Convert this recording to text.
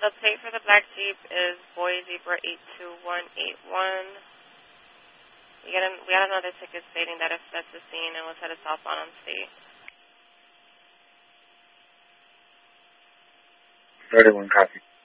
The plate for the black Jeep is Boy Zebra 82181. We got another ticket stating that it fled the scene and was headed southbound on State. 31 copy.